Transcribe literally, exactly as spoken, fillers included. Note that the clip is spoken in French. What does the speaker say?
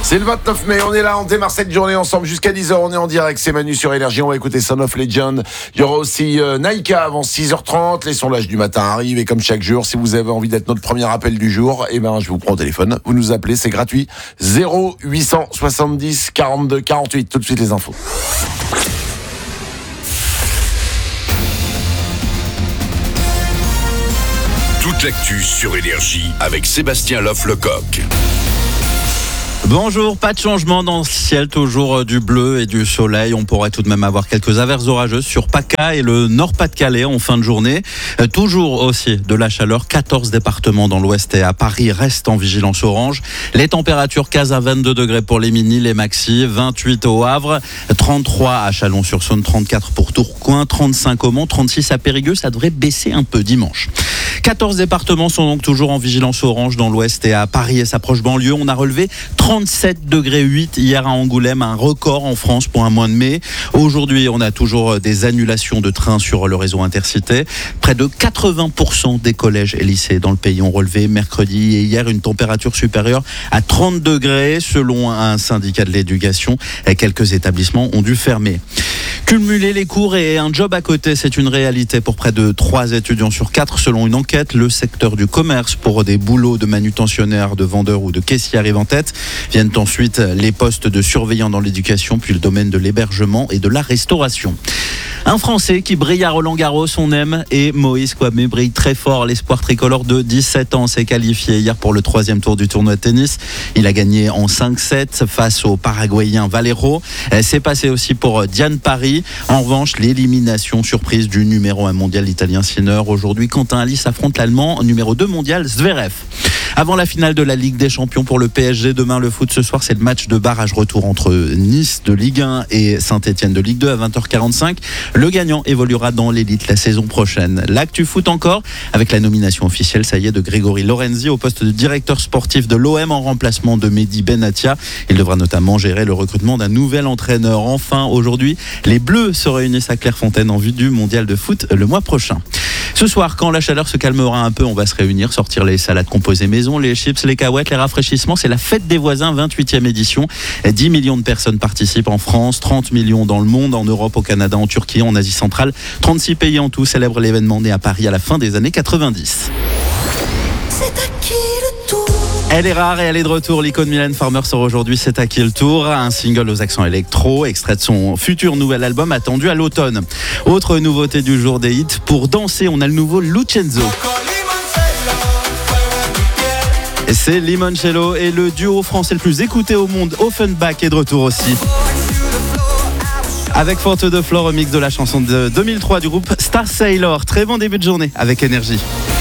C'est le vingt-neuf mai, on est là, on démarre cette journée ensemble jusqu'à dix heures, on est en direct, c'est Manu sur Énergie, on va écouter Son of Legend. Il y aura aussi euh, Naïka avant six heures trente, les sondages du matin arrivent et comme chaque jour, si vous avez envie d'être notre premier appel du jour, eh ben je vous prends au téléphone, vous nous appelez, c'est gratuit, zéro huit cent soixante-dix quarante-deux quarante-huit, tout de suite les infos. Toute l'actu sur Énergie avec Sébastien Loff-Lecoq. Bonjour, pas de changement dans le ciel, toujours du bleu et du soleil. On pourrait tout de même avoir quelques averses orageuses sur PACA et le Nord-Pas-de-Calais en fin de journée. Euh, toujours aussi de la chaleur, quatorze départements dans l'ouest et à Paris restent en vigilance orange. Les températures casent à vingt-deux degrés pour les mini, les maxi, vingt-huit au Havre, trente-trois à Chalon-sur-Saône, trente-quatre pour Tourcoing, trente-cinq au Mans, trente-six à Périgueux. Ça devrait baisser un peu dimanche. quatorze départements sont donc toujours en vigilance orange dans l'ouest et à Paris et sa proche banlieue. On a relevé trente-sept degrés huit hier à Angoulême, un record en France pour un mois de mai. Aujourd'hui, on a toujours des annulations de trains sur le réseau Intercité. Près de quatre-vingts pour cent des collèges et lycées dans le pays ont relevé mercredi et hier une température supérieure à trente degrés selon un syndicat de l'éducation. Quelques établissements ont dû fermer. Cumuler les cours et un job à côté, c'est une réalité pour près de trois étudiants sur quatre selon une enquête. Le secteur du commerce pour des boulots de manutentionnaire, de vendeur ou de caissier arrive en tête. Viennent ensuite les postes de surveillants dans l'éducation, puis le domaine de l'hébergement et de la restauration. Un Français qui brille à Roland-Garros, on aime, et Moïse Kouamé brille très fort. L'espoir tricolore de dix-sept ans s'est qualifié hier pour le troisième tour du tournoi de tennis. Il a gagné en cinq sept face au Paraguayen Valero. C'est passé aussi pour Diane Paris. En revanche, l'élimination surprise du numéro un mondial italien Sinner. Aujourd'hui, Quentin Alice affronte l'Allemand numéro deux mondial Zverev. Avant la finale de la Ligue des Champions pour le P S G, demain le foot ce soir, c'est le match de barrage retour entre Nice de Ligue un et Saint-Etienne de Ligue deux à vingt heures quarante-cinq. Le gagnant évoluera dans l'élite la saison prochaine. L'actu foot encore, avec la nomination officielle, ça y est, de Grégory Lorenzi au poste de directeur sportif de l'O M en remplacement de Mehdi Benatia. Il devra notamment gérer le recrutement d'un nouvel entraîneur. Enfin, aujourd'hui, les Bleus se réunissent à Clairefontaine en vue du mondial de foot le mois prochain. Ce soir, quand la chaleur se calmera un peu, on va se réunir, sortir les salades composées maison, les chips, les cacahuètes, les rafraîchissements. C'est la fête des voisins, vingt-huitième édition. dix millions de personnes participent en France, trente millions dans le monde, en Europe, au Canada, en Turquie, en Asie centrale. trente-six pays en tout célèbrent l'événement né à Paris à la fin des années quatre-vingt-dix. C'est à qui le tour ? Elle est rare et elle est de retour. L'icône Mylène Farmer sort aujourd'hui, c'est à qui le tour. Un single aux accents électro, extrait de son futur nouvel album attendu à l'automne. Autre nouveauté du jour des hits, pour danser, on a le nouveau Lucenzo. C'est Limoncello et le duo français le plus écouté au monde, Offenbach, est de retour aussi. Avec Faute de Flore, remix de la chanson de deux mille trois du groupe Star Sailor. Très bon début de journée avec Énergie.